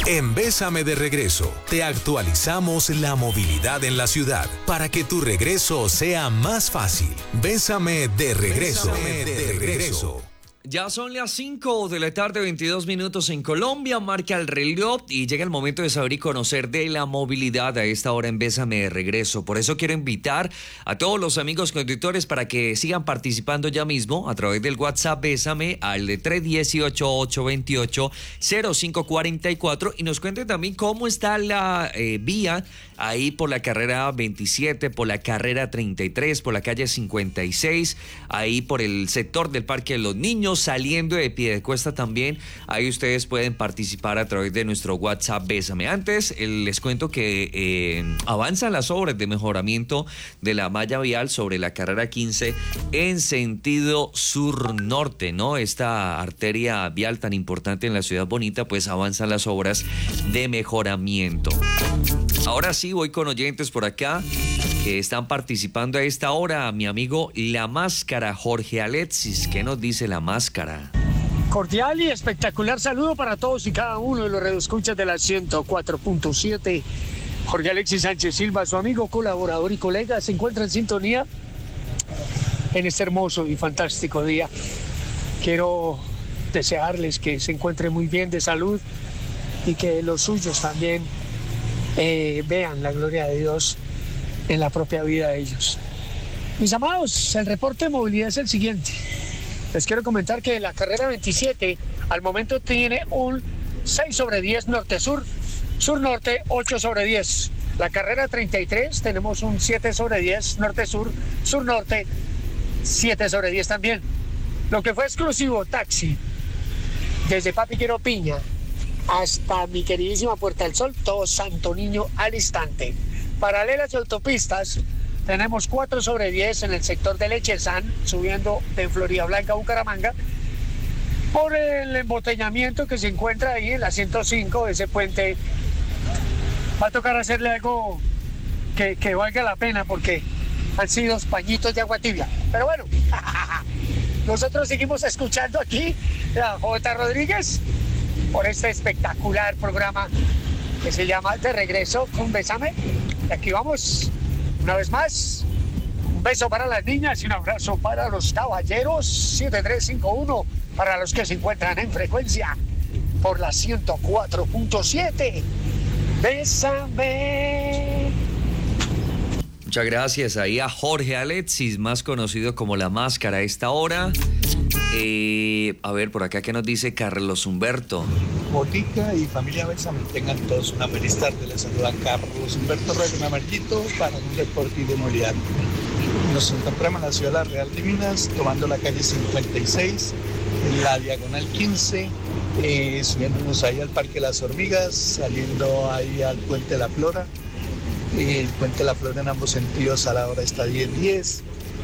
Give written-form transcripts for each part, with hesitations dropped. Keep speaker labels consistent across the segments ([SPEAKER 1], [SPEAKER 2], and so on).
[SPEAKER 1] En Bésame de Regreso, te actualizamos la movilidad en la ciudad para que tu regreso sea más fácil. Bésame de Regreso. Bésame de Regreso.
[SPEAKER 2] Ya son las 5 de la tarde, 22 minutos en Colombia, marca el reloj y llega el momento de saber y conocer de la movilidad a esta hora en Bésame de Regreso. Por eso quiero invitar a todos los amigos conductores para que sigan participando ya mismo a través del WhatsApp Bésame al de 318-828-0544 y nos cuenten también cómo está la vía ahí por la carrera 27, por la carrera 33, por la calle 56, ahí por el sector del Parque de los Niños, saliendo de Piedecuesta también. Ahí ustedes pueden participar a través de nuestro WhatsApp Bésame. Antes les cuento que avanzan las obras de mejoramiento de la malla vial sobre la carrera 15 en sentido sur-norte, ¿no? Esta arteria vial tan importante en la ciudad bonita, pues avanzan las obras de mejoramiento. Ahora sí, voy con oyentes por acá que están participando a esta hora. Mi amigo La Máscara, Jorge Alexis. ¿Qué nos dice La Máscara?
[SPEAKER 3] Cordial y espectacular saludo para todos y cada uno de los radioescuchas de la 104.7. Jorge Alexis Sánchez Silva, su amigo, colaborador y colega, se encuentra en sintonía en este hermoso y fantástico día. Quiero desearles que se encuentren muy bien de salud y que los suyos también vean la gloria de Dios en la propia vida de ellos. Mis amados, el reporte de movilidad es el siguiente. Les quiero comentar que la carrera 27 al momento tiene un 6/10 norte-sur, sur-norte 8/10. La carrera 33 tenemos un 7/10 norte-sur, sur-norte 7/10 también. Lo que fue exclusivo taxi desde Papi Quiero Piña hasta mi queridísima Puerta del Sol, todo Santo Niño al instante. Paralelas y autopistas, tenemos 4/10 en el sector de Lechezán, subiendo de Florida Blanca a Bucaramanga, por el embotellamiento que se encuentra ahí en la 105, ese puente. Va a tocar hacerle algo que valga la pena, porque han sido pañitos de agua tibia. Pero bueno, nosotros seguimos escuchando aquí a J. Rodríguez por este espectacular programa que se llama De Regreso con Bésame. Y aquí vamos, una vez más, un beso para las niñas y un abrazo para los caballeros. 7351 para los que se encuentran en frecuencia por la 104.7. Bésame.
[SPEAKER 2] Muchas gracias ahí a Jorge Alexis, más conocido como La Máscara a esta hora. A ver, por acá, ¿qué nos dice Carlos Humberto?
[SPEAKER 4] Botica y familia Bésame, tengan todos una feliz tarde. Les saluda Carlos Humberto Reyes Amarillito para un reporte de movilidad. Nos encontramos en la ciudad de La Real de Minas, tomando la calle 56, la diagonal 15, subiéndonos ahí al Parque de las Hormigas, saliendo ahí al Puente de la Flora. El Puente de la Flora en ambos sentidos a la hora está 10:10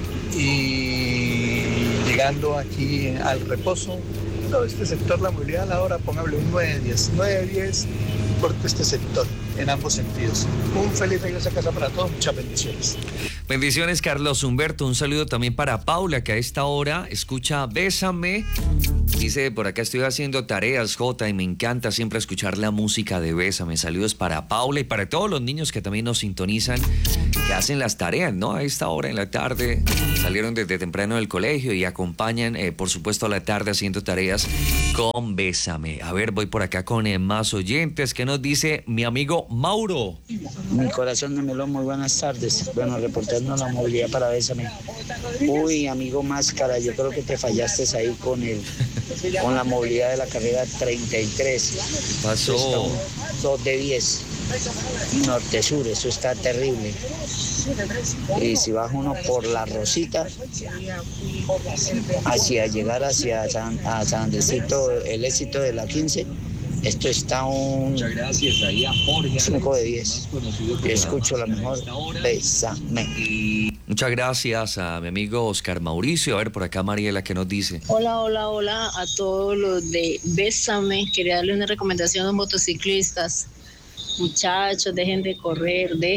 [SPEAKER 4] y llegando aquí al Reposo, todo este sector, la movilidad a la hora, póngale un 9:10 por este sector en ambos sentidos. Un feliz regreso a casa para todos, muchas bendiciones.
[SPEAKER 2] Bendiciones, Carlos Humberto. Un saludo también para Paula, que a esta hora escucha Bésame. Dice, por acá estoy haciendo tareas, Jota, y me encanta siempre escuchar la música de Bésame. Saludos para Paula y para todos los niños que también nos sintonizan, que hacen las tareas, ¿no? A esta hora en la tarde, salieron desde temprano del colegio y acompañan, por supuesto, a la tarde haciendo tareas con Bésame. A ver, voy por acá con más oyentes. ¿Qué nos dice mi amigo Mauro?
[SPEAKER 5] Mi corazón de melón, muy buenas tardes. Bueno, reportando la movilidad para Bésame. Uy, amigo Máscara, yo creo que te fallaste ahí con la movilidad de la carrera 33.
[SPEAKER 2] Pasó
[SPEAKER 5] 2/10 norte-sur, eso está terrible. Y si baja uno por la Rosita hacia llegar hacia San Andresito, el éxito de la 15, esto está un 5/10. Escucho la mejor, Bésame.
[SPEAKER 2] Muchas gracias a mi amigo Oscar Mauricio. A ver, por acá Mariela, ¿qué nos dice?
[SPEAKER 6] Hola a todos los de Bésame. Quería darle una recomendación a los motociclistas. Muchachos, dejen de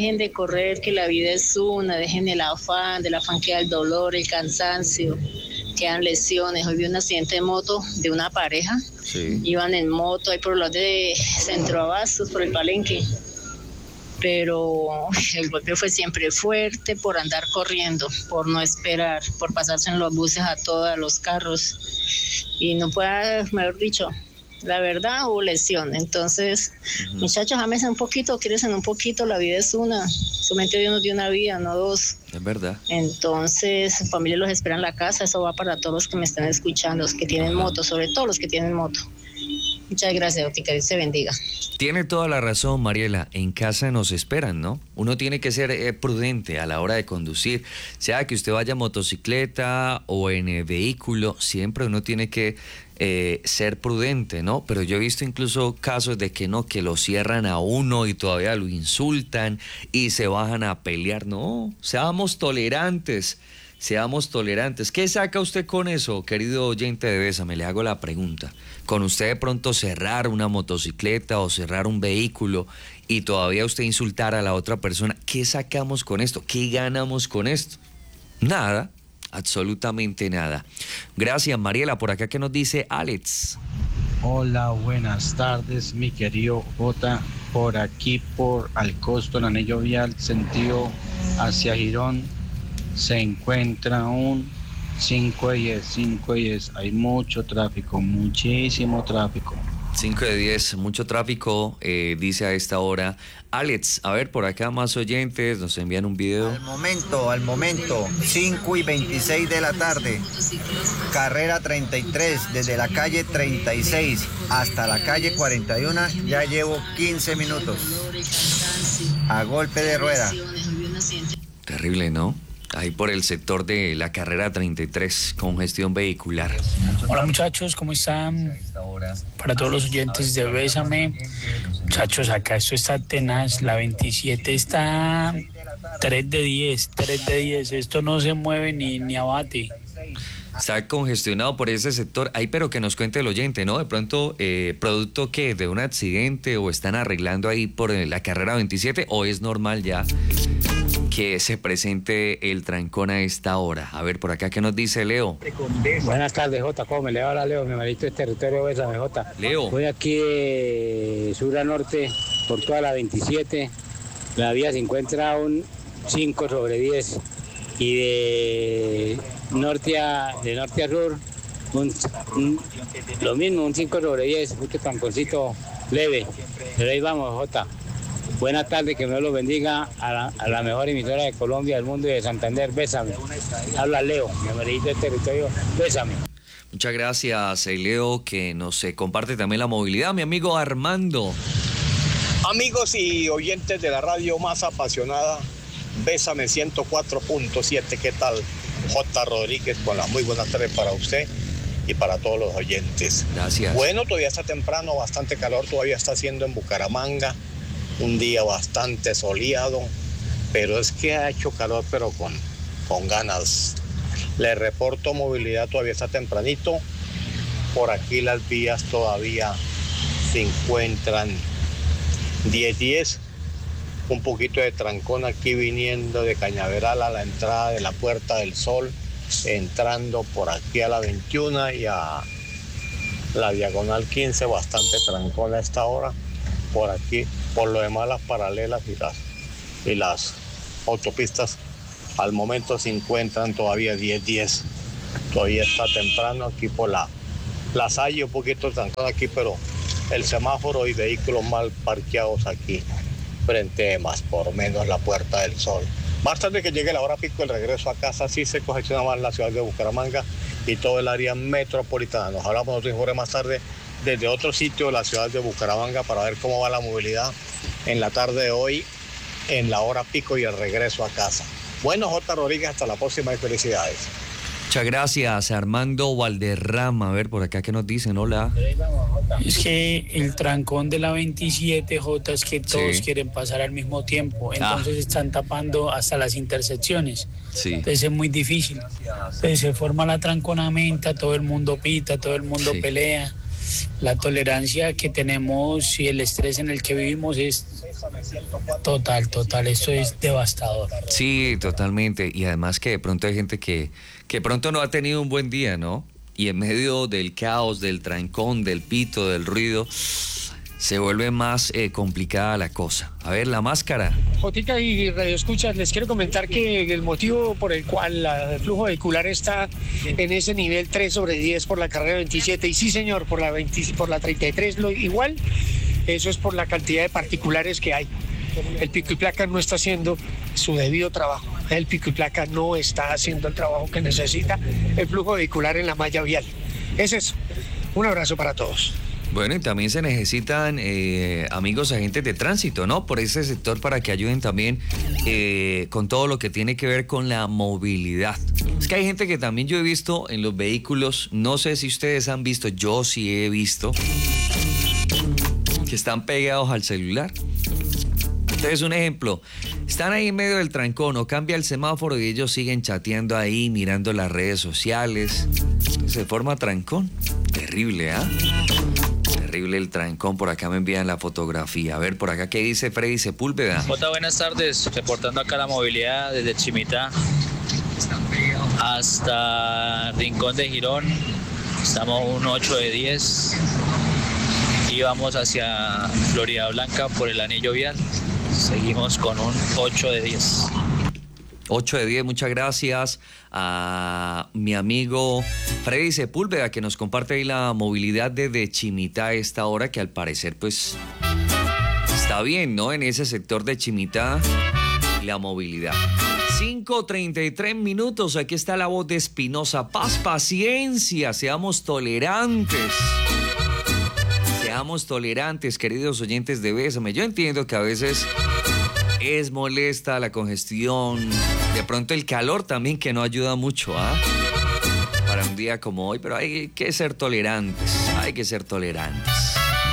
[SPEAKER 6] correr, que la vida es una, dejen el afán que da el dolor, el cansancio. quedan lesiones. Hoy vi un accidente de moto de una pareja.
[SPEAKER 2] Sí.
[SPEAKER 6] Iban en moto ahí por los de Centro Abastos, por el Palenque. Pero el golpe fue siempre fuerte por andar corriendo, por no esperar, por pasarse en los buses a todos los carros. Y no puede, mejor dicho, la verdad, hubo lesión. Entonces, muchachos, ámense un poquito, quírense un poquito, la vida es una. Solamente Dios nos dio una vida, no dos.
[SPEAKER 2] Es verdad.
[SPEAKER 6] Entonces, su familia los espera en la casa. Eso va para todos los que me están escuchando, los que tienen moto, sobre todo los que tienen moto. Muchas gracias, Otica, Dios te bendiga.
[SPEAKER 2] Tiene toda la razón, Mariela. En casa nos esperan, ¿no? Uno tiene que ser prudente a la hora de conducir. Sea que usted vaya en motocicleta o en vehículo, siempre uno tiene que ser prudente, ¿no? Pero yo he visto incluso casos de que no, que lo cierran a uno y todavía lo insultan y se bajan a pelear. No, seamos tolerantes. Seamos tolerantes. ¿Qué saca usted con eso, querido oyente de Bésame? Le hago la pregunta. Con usted de pronto cerrar una motocicleta o cerrar un vehículo y todavía usted insultar a la otra persona, ¿qué sacamos con esto? ¿Qué ganamos con esto? Nada, absolutamente nada. Gracias, Mariela. Por acá, ¿qué nos dice Alex?
[SPEAKER 7] Hola, buenas tardes, mi querido Jota. Por aquí, por Alcosto, el anillo vial, sentido hacia Girón, se encuentra un 5 de 10. Hay mucho tráfico, muchísimo tráfico.
[SPEAKER 2] 5 de 10, mucho tráfico, dice a esta hora. Alex, a ver, por acá más oyentes, nos envían un video.
[SPEAKER 8] Al momento, 5:26 de la tarde, carrera 33, desde la calle 36 hasta la calle 41, ya llevo 15 minutos, a golpe de rueda.
[SPEAKER 2] Terrible, ¿no? Ahí por el sector de la carrera 33, congestión vehicular.
[SPEAKER 9] Hola muchachos, ¿cómo están? Para todos los oyentes de Bésame, muchachos, acá esto está tenaz, la 27 está 3 de 10, esto no se mueve ni abate.
[SPEAKER 2] Está congestionado por ese sector. Ahí, pero que nos cuente el oyente, ¿no? De pronto, ¿producto qué? ¿De un accidente o están arreglando ahí por la carrera 27 o es normal ya que se presente el trancón a esta hora? A ver, por acá, ¿qué nos dice Leo?
[SPEAKER 10] Buenas tardes, Jota. ¿Cómo me le habla Leo? Mi marido es territorio Bésame, Jota.
[SPEAKER 2] Leo.
[SPEAKER 10] Voy aquí de sur a norte por toda la 27. La vía se encuentra un 5 sobre 10. Y de norte a sur, lo mismo, un 5 sobre 10. Un tranconcito leve. Pero ahí vamos, Jota. Buenas tardes, que Dios los bendiga a la mejor emisora de Colombia, del mundo y de Santander. Bésame. Habla Leo, mi amarillito de territorio. Bésame.
[SPEAKER 2] Muchas gracias, Leo, que nos comparte también la movilidad. Mi amigo Armando.
[SPEAKER 11] Amigos y oyentes de la radio más apasionada, Bésame 104.7. ¿Qué tal? J. Rodríguez con las muy buenas tardes para usted y para todos los oyentes.
[SPEAKER 2] Gracias.
[SPEAKER 11] Bueno, todavía está temprano, bastante calor todavía está haciendo en Bucaramanga. Un día bastante soleado, pero es que ha hecho calor, pero con ganas. Le reporto movilidad, todavía está tempranito. Por aquí las vías todavía se encuentran 10. Un poquito de trancón aquí viniendo de Cañaveral a la entrada de la Puerta del Sol, entrando por aquí a la 21 y a la diagonal 15, bastante trancón a esta hora. Por aquí, por lo demás las paralelas y las autopistas al momento se encuentran todavía 10. Todavía está temprano aquí por la Salle, un poquito trancado aquí, pero el semáforo y vehículos mal parqueados aquí frente más por menos la Puerta del Sol. Más tarde que llegue la hora pico, el regreso a casa sí se congestiona más la ciudad de Bucaramanga y todo el área metropolitana. Nos hablamos nosotros, Jorge, más tarde desde otro sitio de la ciudad de Bucaramanga para ver cómo va la movilidad en la tarde de hoy, en la hora pico y el regreso a casa. Bueno, J. Rodríguez, hasta la próxima y felicidades.
[SPEAKER 2] Muchas gracias, Armando Valderrama. A ver, por acá, ¿qué nos dicen? Hola.
[SPEAKER 9] Es que el trancón de la 27, Jota, es que todos quieren pasar al mismo tiempo. Entonces están tapando hasta las intersecciones.
[SPEAKER 2] Sí.
[SPEAKER 9] Entonces es muy difícil. Entonces se forma la tranconamenta, todo el mundo pita, todo el mundo pelea. La tolerancia que tenemos y el estrés en el que vivimos es total, esto es devastador.
[SPEAKER 2] Sí, totalmente. Y además que de pronto hay gente que pronto no ha tenido un buen día, ¿no? Y en medio del caos, del trancón, del pito, del ruido, se vuelve más complicada la cosa. A ver, la máscara.
[SPEAKER 3] Jotica y Radio Escuchas, les quiero comentar que el motivo por el cual el flujo vehicular está en ese nivel 3/10 por la carrera 27, y sí señor, por la 33 igual, eso es por la cantidad de particulares que hay. El pico y placa no está haciendo su debido trabajo. El pico y placa no está haciendo el trabajo que necesita el flujo vehicular en la malla vial. Es eso. Un abrazo para todos.
[SPEAKER 2] Bueno, y también se necesitan amigos agentes de tránsito, ¿no? Por ese sector para que ayuden también con todo lo que tiene que ver con la movilidad. Es que hay gente que también yo he visto en los vehículos, no sé si ustedes han visto, yo sí he visto, que están pegados al celular. Entonces, un ejemplo, están ahí en medio del trancón o cambia el semáforo y ellos siguen chateando ahí, mirando las redes sociales. Se forma trancón. Terrible, ¿ah? Terrible el trancón. Por acá me envían la fotografía. A ver, por acá, ¿qué dice Freddy Sepúlveda?
[SPEAKER 12] Jota, buenas tardes. Reportando acá la movilidad desde Chimitá hasta Rincón de Girón. Estamos un 8/10 y vamos hacia Florida Blanca por el anillo vial. Seguimos con un 8/10.
[SPEAKER 2] 8/10, muchas gracias a mi amigo Freddy Sepúlveda, que nos comparte ahí la movilidad desde Chimitá a esta hora, que al parecer pues está bien, ¿no? En ese sector de Chimitá, la movilidad. 5:33 minutos, aquí está la voz de Espinosa Paz. Paciencia, seamos tolerantes. Seamos tolerantes, queridos oyentes de Bésame. Yo entiendo que a veces es molesta la congestión, de pronto el calor también, que no ayuda mucho, para un día como hoy, pero hay que ser tolerantes, hay que ser tolerantes.